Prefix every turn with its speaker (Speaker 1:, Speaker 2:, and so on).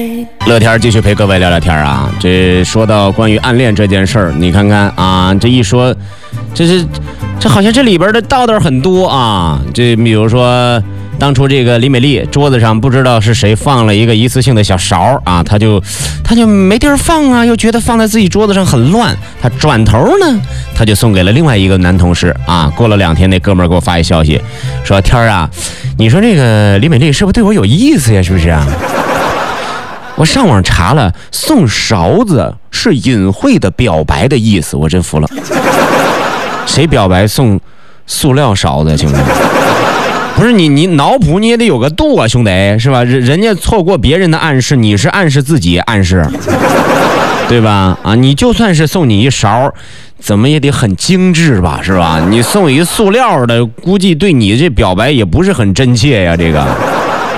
Speaker 1: 乐天继续陪各位聊聊天啊。这说到关于暗恋这件事儿，你看看啊，这一说，这好像这里边的道道很多啊。这比如说，当初这个李美丽桌子上不知道是谁放了一个一次性的小勺啊，她就没地儿放啊，又觉得放在自己桌子上很乱，她转头呢，她就送给了另外一个男同事啊。过了2天，那哥们儿给我发一消息，说天儿啊，你说这个李美丽是不是对我有意思呀？是不是啊？我上网查了，送勺子是隐晦的表白的意思，我真服了。谁表白送塑料勺子，兄弟？不是你脑补你也得有个度啊，兄弟，是吧？人家错过别人的暗示，你是暗示自己暗示，对吧？啊，你就算是送你一勺，怎么也得很精致吧，是吧？你送一塑料的，估计对你这表白也不是很真切呀，这个。